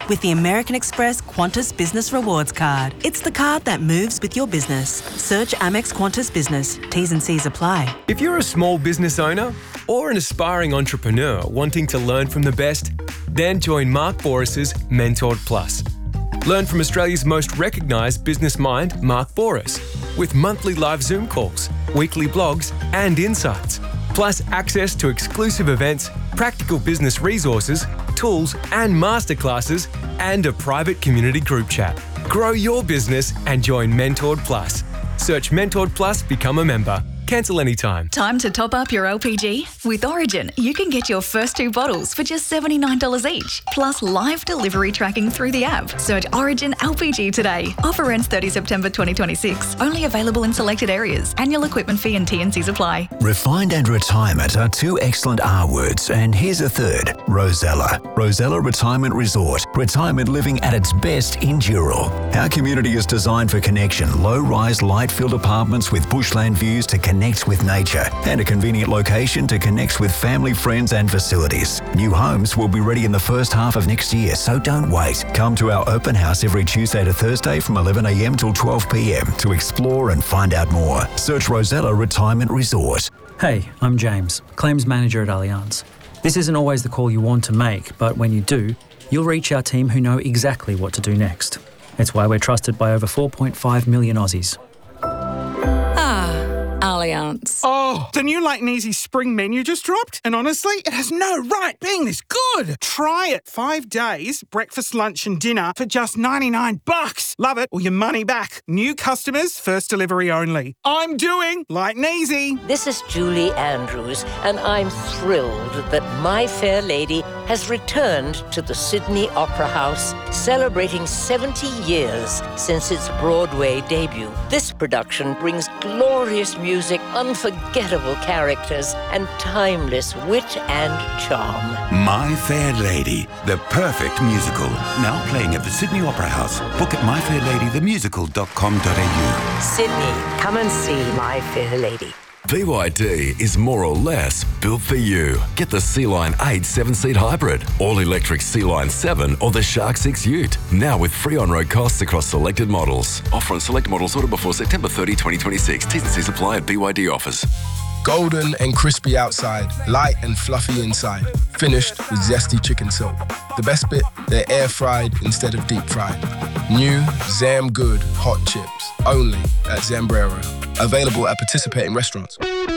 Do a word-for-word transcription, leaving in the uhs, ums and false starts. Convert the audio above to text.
with the American Express Qantas Business Rewards Card. It's the card that moves with your business. Search Amex Qantas Business. T's and C's apply. If you're a small business owner or an aspiring entrepreneur wanting to learn from the best, then join Mark Boris's Mentored Plus. Learn from Australia's most recognised business mind, Mark Boris, with monthly live Zoom calls, weekly blogs and insights, plus access to exclusive events, practical business resources, tools and masterclasses, and a private community group chat. Grow your business and join Mentored Plus. Search Mentored Plus, become a member. Cancel anytime. Time to top up your L P G? With Origin, you can get your first two bottles for just seventy-nine dollars each, plus live delivery tracking through the app. Search Origin L P G today. Offer ends thirtieth September twenty twenty-six. Only available in selected areas. Annual equipment fee and T and Cs apply. Refined and retirement are two excellent R words, and here's a third, Rosella. Rosella Retirement Resort. Retirement living at its best in Dural. Our community is designed for connection. Low-rise, light-filled apartments with bushland views to connect with nature, and a convenient location to connect with family, friends and facilities. New homes will be ready in the first half of next year, so don't wait. Come to our open house every Tuesday to Thursday from eleven a m till twelve p m to explore and find out more. Search Rosella Retirement Resort. Hey, I'm James, Claims Manager at Allianz. This isn't always the call you want to make, but when you do, you'll reach our team who know exactly what to do next. It's why we're trusted by over four point five million Aussies. Allianz. Oh, the new Light and Easy spring menu just dropped, and honestly, it has no right being this good. Try it. Five days, breakfast, lunch and dinner for just ninety-nine bucks. Love it or your money back. New customers, first delivery only. I'm doing Light and Easy. This is Julie Andrews, and I'm thrilled that My Fair Lady has returned to the Sydney Opera House, celebrating seventy years since its Broadway debut. This production brings glorious music, unforgettable characters, and timeless wit and charm. My Fair Lady, the perfect musical. Now playing at the Sydney Opera House. Book at my fair lady the musical dot com dot a u. Sydney, come and see My Fair Lady. B Y D is more or less built for you. Get the Sea-Line eight seven-seat hybrid, all-electric Sea-Line seven or the Shark six Ute. Now with free on-road costs across selected models. Offer on select models ordered before September thirtieth, twenty twenty-six. T's and C's apply at B Y D offers. Golden and crispy outside, light and fluffy inside. Finished with zesty chicken silk. The best bit, they're air-fried instead of deep-fried. New Zam Good hot chips, only at Zambrero. Available at participating restaurants.